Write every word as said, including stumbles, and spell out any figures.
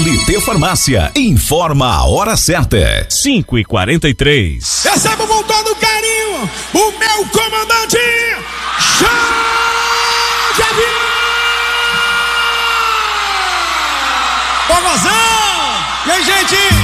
L T Farmácia, informa a hora certa. cinco e quarenta e três. Recebo com todo carinho o meu comandante Xavier! Forrozão! E aí, gente?